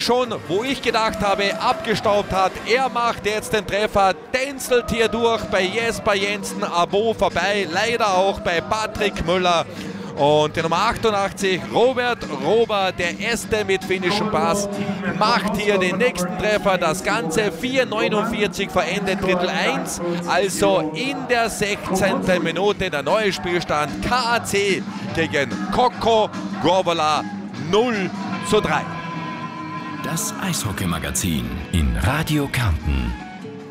schon, wo ich gedacht habe, abgestaubt hat. Er macht jetzt den Treffer, tänzelt hier durch bei Jesper Jensen, Abo vorbei, leider auch bei Patrick Müller. Und der Nummer 88, Robert Rober, der erste mit finnischem Pass, macht hier den nächsten Treffer. Das Ganze 4:49 verendet Drittel 1. Also in der 16. Minute der neue Spielstand. KAC gegen Kokko Gorvola 0:3. Das Eishockey-Magazin in Radio Kärnten.